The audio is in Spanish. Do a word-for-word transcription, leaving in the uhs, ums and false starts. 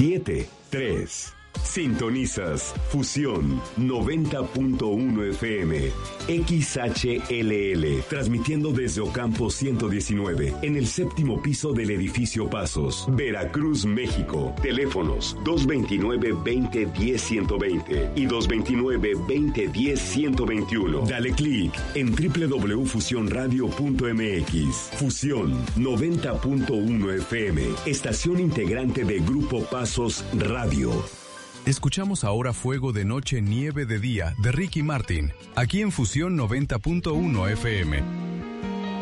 siete tres. Sintonizas Fusión noventa punto uno F M, X H L L, transmitiendo desde Ocampo ciento diecinueve, en el séptimo piso del edificio Pasos, Veracruz, México. Teléfonos dos veintinueve, veinte, diez, ciento veinte y dos veintinueve, veinte, diez, ciento veintiuno. Dale clic en doble u doble u doble u punto fusión radio punto m x. Fusión noventa punto uno F M, estación integrante de Grupo Pasos Radio. Escuchamos ahora Fuego de Noche, Nieve de Día, de Ricky Martin, aquí en Fusión noventa punto uno F M.